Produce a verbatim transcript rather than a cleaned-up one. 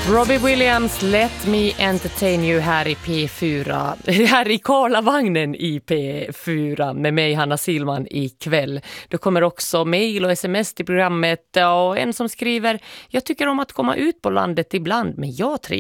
Robbie Williams, Let Me Entertain You här i P fyra, här i Karlavagnen i P fyra med mig Hanna Silman ikväll. Det kommer också mejl och sms till programmet och en som skriver: jag tycker om att komma ut på landet ibland men jag trivs